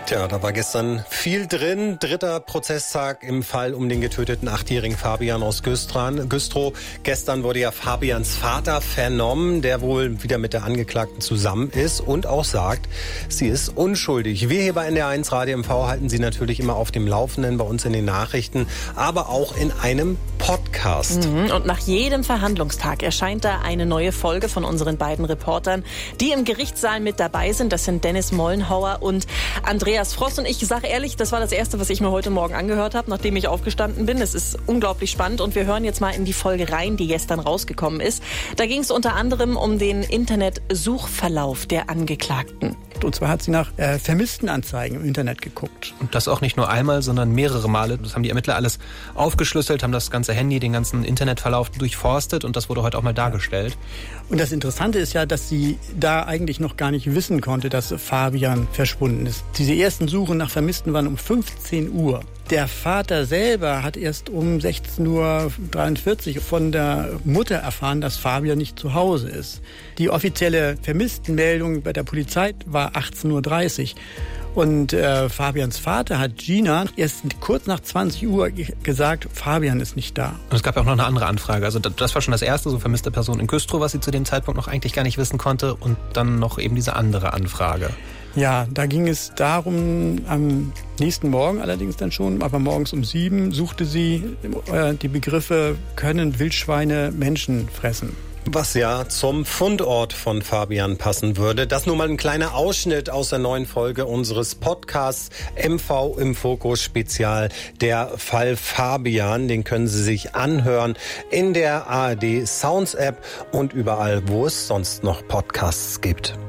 Tja, da war gestern viel drin. 3. Prozesstag im Fall um den getöteten 8-jährigen Fabian aus Güstrow. Gestern wurde ja Fabians Vater vernommen, der wohl wieder mit der Angeklagten zusammen ist und auch sagt, sie ist unschuldig. Wir hier bei NDR1 Radio MV halten Sie natürlich immer auf dem Laufenden bei uns in den Nachrichten, aber auch in einem Podcast. Und nach jedem Verhandlungstag erscheint da eine neue Folge von unseren beiden Reportern, die im Gerichtssaal mit dabei sind. Das sind Dennis Mollenhauer und Andreas Frost. Und ich sage ehrlich, das war das Erste, was ich mir heute Morgen angehört habe, nachdem ich aufgestanden bin. Es ist unglaublich spannend und wir hören jetzt mal in die Folge rein, die gestern rausgekommen ist. Da ging es unter anderem um den Internetsuchverlauf der Angeklagten. Und zwar hat sie nach Vermisstenanzeigen im Internet geguckt. Und das auch nicht nur einmal, sondern mehrere Male. Das haben die Ermittler alles aufgeschlüsselt, haben das ganze Handy, den ganzen Internetverlauf durchforstet und das wurde heute auch mal dargestellt. Und das Interessante ist ja, dass sie da eigentlich noch gar nicht wissen konnte, dass Fabian verschwunden ist. Diese ersten Suchen nach Vermissten waren um 15 Uhr. Der Vater selber hat erst um 16:43 Uhr von der Mutter erfahren, dass Fabian nicht zu Hause ist. Die offizielle Vermisstenmeldung bei der Polizei war 18:30 Uhr. Und Fabians Vater hat Gina erst kurz nach 20 Uhr gesagt, Fabian ist nicht da. Und es gab ja auch noch eine andere Anfrage. Also das war schon das erste, so vermisste Person in Güstrow, was sie zu dem Zeitpunkt noch eigentlich gar nicht wissen konnte. Und dann noch eben diese andere Anfrage. Ja, da ging es darum, am nächsten Morgen allerdings dann schon, aber morgens um 7 suchte sie die Begriffe, können Wildschweine Menschen fressen? Was ja zum Fundort von Fabian passen würde. Das nur mal ein kleiner Ausschnitt aus der neuen Folge unseres Podcasts MV im Fokus Spezial. Der Fall Fabian, den können Sie sich anhören in der ARD Sounds App und überall, wo es sonst noch Podcasts gibt.